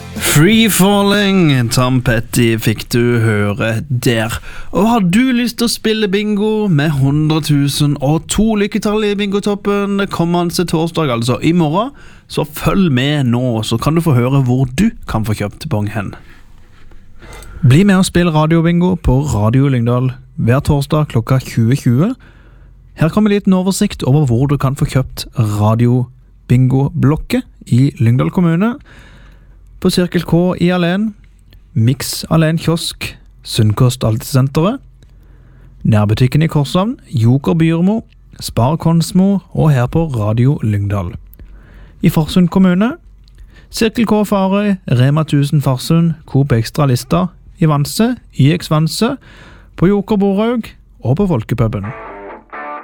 Free Falling, Tom Petty fikk du høre der. Og har du lyst til å spille bingo med 100 000 og 2 lykketall i bingotoppen kommende torsdag, altså i morgen, så følg med nå, så kan du få høre hvor du kan få kjøpt bong hen. Bli med og spill radiobingo på Radio Lyngdal hver torsdag klokka 20.20. Her kommer en liten oversikt over hvor du kan få kjøpt radiobingo-blokket i Lyngdal kommune. På Cirkel K i Alen, Mix Alen Kiosk, Sunnkost Altesenteret, Nærbutikken i Korshavn, Joker Byrmo, Spar Konsmo og her på Radio Lyngdal. I Farsund kommune, Cirkel K Farøy, Rema 1000 Farsund, Coop Extra Lista, i Vanse, YX Vanse, på Joker Borhaug og på Folkepuben.